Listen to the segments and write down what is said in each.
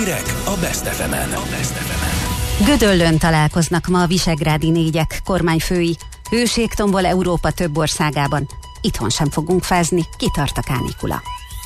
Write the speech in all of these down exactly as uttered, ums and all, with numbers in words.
Hírek a Best ef emen. Gödöllőn találkoznak ma a visegrádi négyek kormányfői. Hőség tombol Európa több országában. Itthon sem fogunk fázni, kitart a kánikula.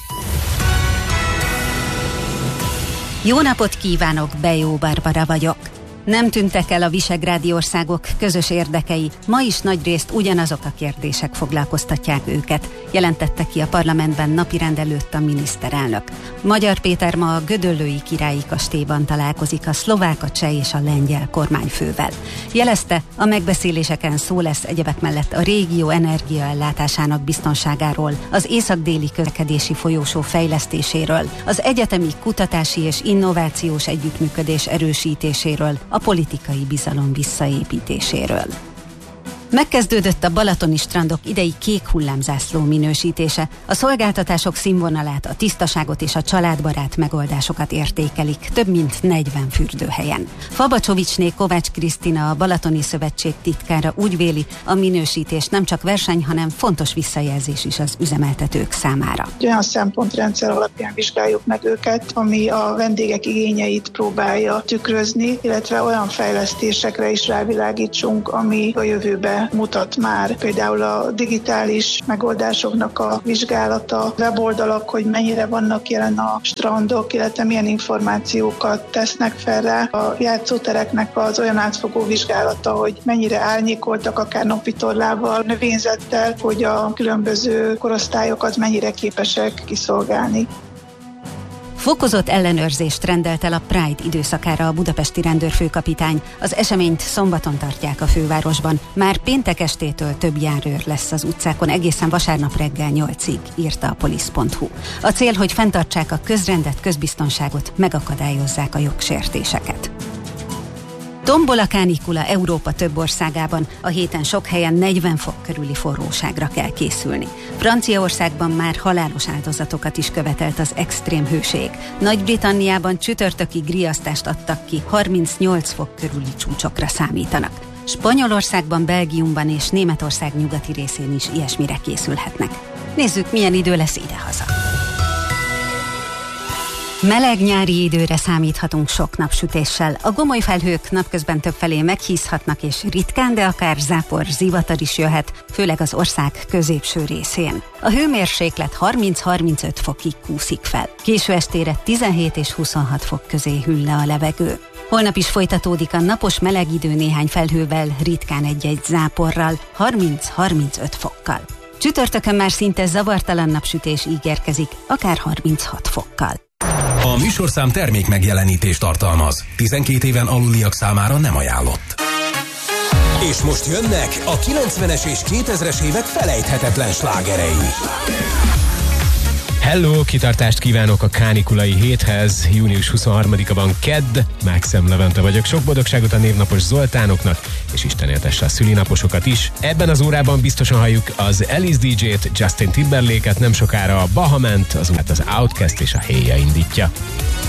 Jó napot kívánok, Bejó Barbara vagyok. Nem tűntek el a visegrádi országok közös érdekei, ma is nagyrészt ugyanazok a kérdések foglalkoztatják őket, jelentette ki a parlamentben napirend előtt a miniszterelnök. Magyar Péter ma a gödöllői királyi kastélyban találkozik a szlovák, a cseh és a lengyel kormányfővel. Jelezte, a megbeszéléseken szó lesz egyebek mellett a régió energiaellátásának biztonságáról, az észak-déli közlekedési folyósó fejlesztéséről, az egyetemi kutatási és innovációs együttműködés erősítéséről, a politikai bizalom visszaépítéséről. Megkezdődött a balatoni strandok idei kék hullámzászló minősítése. A szolgáltatások színvonalát, a tisztaságot és a családbarát megoldásokat értékelik több mint negyven fürdőhelyen. Fabacsovicsné Kovács Krisztina, a Balatoni Szövetség titkára úgy véli, a minősítés nem csak verseny, hanem fontos visszajelzés is az üzemeltetők számára. Olyan szempontrendszer alapján vizsgáljuk meg őket, ami a vendégek igényeit próbálja tükrözni, illetve olyan fejlesztésekre is rávilágítsunk, ami a jövőben mutat már. Például a digitális megoldásoknak a vizsgálata, weboldalak, hogy mennyire vannak jelen a strandok, illetve milyen információkat tesznek fel rá. A játszótereknek az olyan átfogó vizsgálata, hogy mennyire árnyékoltak, akár napitorlával, növényzettel, hogy a különböző korosztályokat mennyire képesek kiszolgálni. Fokozott ellenőrzést rendelt el a Pride időszakára a budapesti rendőrfőkapitány. Az eseményt szombaton tartják a fővárosban. Már péntek estétől több járőr lesz az utcákon, egészen vasárnap reggel nyolcig, írta a polisz pont hu. A cél, hogy fenntartsák a közrendet, közbiztonságot, megakadályozzák a jogsértéseket. Tombol a kánikula Európa több országában, a héten sok helyen negyven fok körüli forróságra kell készülni. Franciaországban már halálos áldozatokat is követelt az extrém hőség. Nagy-Britanniában csütörtökig riasztást adtak ki, harmincnyolc fok körüli csúcsokra számítanak. Spanyolországban, Belgiumban és Németország nyugati részén is ilyesmire készülhetnek. Nézzük, milyen idő lesz idehaza. Meleg nyári időre számíthatunk sok napsütéssel. A gomoly felhők napközben többfelé meghízhatnak, és ritkán, de akár zápor, zivatar is jöhet, főleg az ország középső részén. A hőmérséklet harminc-harmincöt fokig kúszik fel. Késő estére tizenhét és huszonhat fok közé hűl le a levegő. Holnap is folytatódik a napos meleg idő néhány felhővel, ritkán egy-egy záporral, harminc-harmincöt fokkal. Csütörtökön már szinte zavartalan napsütés ígérkezik, akár harminchat fokkal. A műsorszám termék megjelenítést tartalmaz. tizenkét éven aluliak számára nem ajánlott. És most jönnek a kilencvenes és kétezres évek felejthetetlen slágerei. Hello, kitartást kívánok a kánikulai héthez. június huszonharmadika van kedd, Mákszem Levente vagyok. Sok boldogságot a névnapos Zoltánoknak, és Isten éltesse a szülinaposokat is. Ebben az órában biztosan halljuk az Alice dé dzsét, Justin Timberlake-et, nem sokára a Bahament, az, az Outkast és a Héja indítja.